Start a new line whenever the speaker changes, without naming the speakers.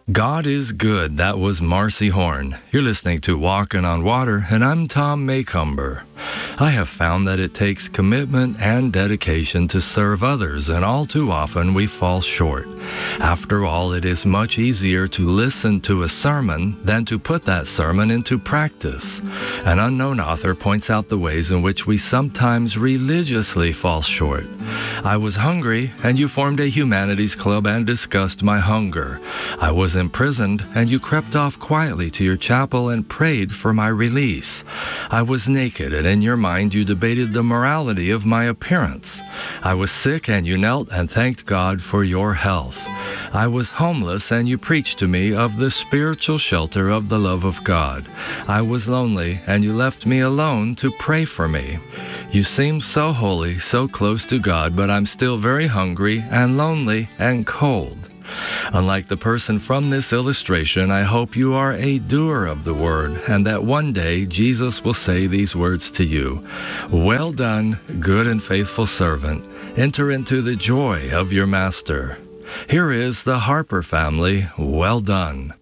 God is good. That was Marcy Horn. You're listening to Walking on Water, and I'm Tom Maycomber. I have found that it takes commitment and dedication to serve others, and all too often we fall short. After all, it is much easier to listen to a sermon than to put that sermon into practice. An unknown author points out the ways in which we sometimes religiously fall short. I was hungry, and you formed a humanities club and discussed my hunger. I was imprisoned, and you crept off quietly to your chapel and prayed for my release. I was naked, and in your mind you debated the morality of my appearance. I was sick, and you knelt and thanked God for your health. I was homeless, and you preached to me of the spiritual shelter of the love of God. I was lonely, and you left me alone to pray for me. You seem so holy, so close to God, but I'm still very hungry and lonely and cold. Unlike the person from this illustration, I hope you are a doer of the word, and that one day Jesus will say these words to you. Well done, good and faithful servant. Enter into the joy of your master. Here is the Harper family. Well done.